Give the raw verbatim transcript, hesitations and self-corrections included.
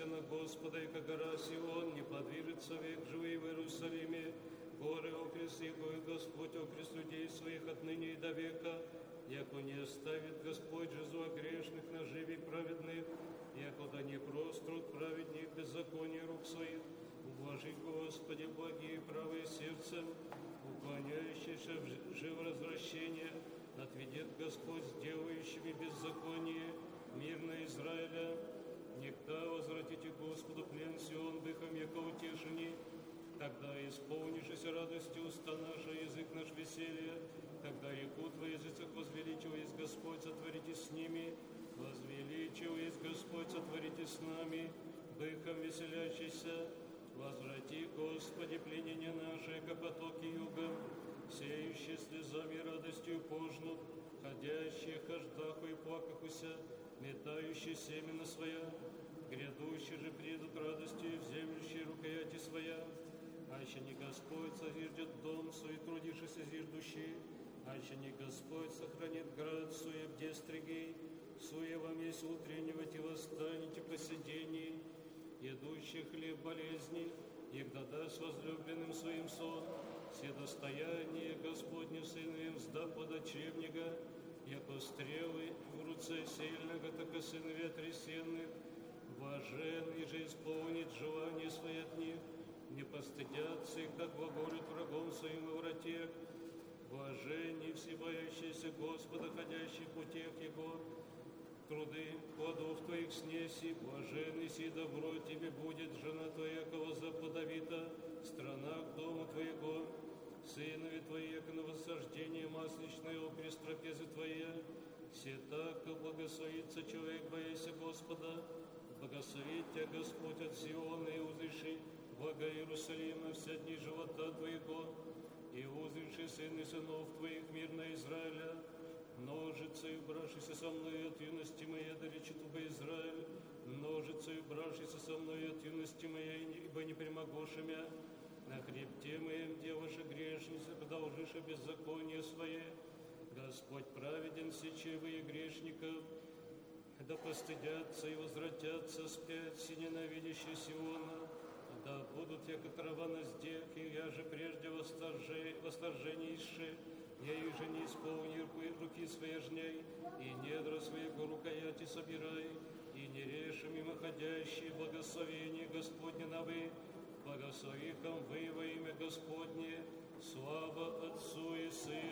надеемся на Господа, и как гора Сион, не подвижется век живый в Иерусалиме. Горы окрест Его, и Господь окрест людей своих отныне и до века. Яко не оставит Господь жизу грешных на живи праведных, яко да не прост труд праведник беззакония рук своих. Ублажи, Господи, благие правые сердцем, уклоняющиеся в живоразвращение, отведет Господь сделающими беззаконие мир на Израиля. Некогда возвратите Господу плен Сион дыхом, яко утешени. Тогда исполнившись радостью уста наша, язык наш веселье, когда реку Твои языцах возвеличиваясь Господь, сотворите с ними, возвеличиваясь Господь, сотворите с нами, дыхом веселящийся. Возврати, Господи, пленение наше, ко потоки юга, сеющие слезами и радостью пожнут, ходящие хождаху и плакахуся, метающие семена своя, грядущие же придут радостью, вземлющие рукояти своя. Аще не Господь созиждет дом свой, трудившийся зиждущий, аще не Господь сохранит град суе бде стригей, суе вам есть утреннивать и восстанете по сидении, идущих хлеб болезни, егда даст возлюбленным своим сон, все достояние Господне сыновем сда подочевника, яко стрелы в руце сильного, так и сыновей трясенных, блаженный же исполнит желание свои от них, не постыдятся их, как глаголят врагом своим во врате. Блаженней все боящиеся Господа, ходящих в путях Его, труды плодов Твоих снеси, блаженный си добро Тебе будет, жена Твоя, кого заплодовита, страна к дому Твоего, сынови Твои, яко на воссаждение масличное окрест трапезы Твоя, все так благословится человек, бояся Господа, благословит Тебя Господь от Сиона и узыши, блага Иерусалима, все дни живота Твоего, и узыши сыны сынов Твоих, мир на Израиля, множится и бравшийся со мной от юности моей, да речет Тобой Израиль, множится и бравшийся со мной от юности моей, ибо не примогоша мя, на хребте моем девоша грешница, продолжиша беззаконие свое. Господь праведен сечевые грешников, да постыдятся и возвратятся спять все ненавидящие Сиона, да будут яко трава на здех, и я же прежде восторжение исше, я и же не исполни руки своей жней, и недра своего рукояти собирай, и не реши мимоходящие благословение Господне на вы, благословихом вы во имя Господне, слава Отцу и Сыну